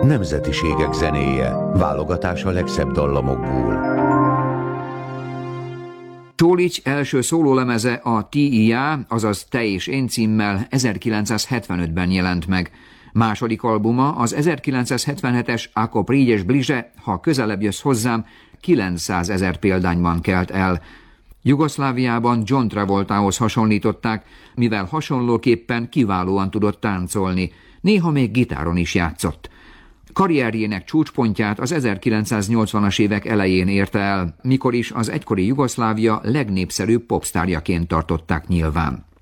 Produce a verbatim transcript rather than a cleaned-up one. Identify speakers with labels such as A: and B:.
A: Nemzetiségek zenéje, válogatás a legszebb dallamokból.
B: Csólics első szólólemeze a Ti i já, azaz Te és én címmel ezerkilencszázhetvenötben jelent meg. Második albuma, az ezerkilencszázhetvenhetes Ako prídeš bliže, ha közelebb jössz hozzám, kilencszázezer példányban kelt el. Jugoszláviában John Travoltához hasonlították, mivel hasonlóképpen kiválóan tudott táncolni, néha még gitáron is játszott. Karrierjének csúcspontját az ezerkilencszáznyolcvanas évek elején érte el, mikor is az egykori Jugoszlávia legnépszerűbb popsztárjaként tartották nyilván.